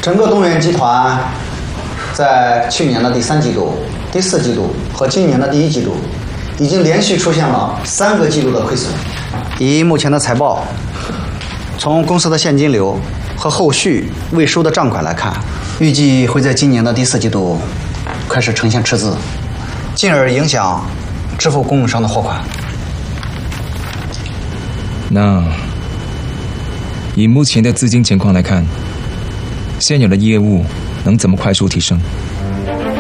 整个东源集团在去年的第3季度、第4季度和今年的第1季度，已经连续出现了3个季度的亏损。以目前的财报，从公司的现金流和后续未收的账款来看，预计会在今年的第4季度开始呈现赤字，进而影响支付供应商的货款。 那以目前的资金情况来看，现有的业务能怎么快速提升？